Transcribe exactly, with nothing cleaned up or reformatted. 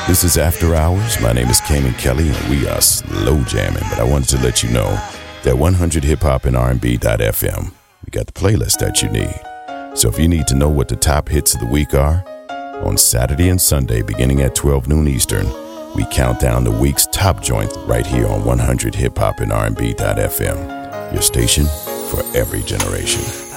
This is After Hours. My name is Kanan Kelly, and we are slow jamming. But I wanted to let you know that one hundred hip hop and R and B dot F M, we got the playlist that you need. So if you need to know what the top hits of the week are, on Saturday and Sunday, beginning at twelve noon Eastern, we count down the week's top joint right here on one hundred hip hop and R and B dot F M, your station for every generation.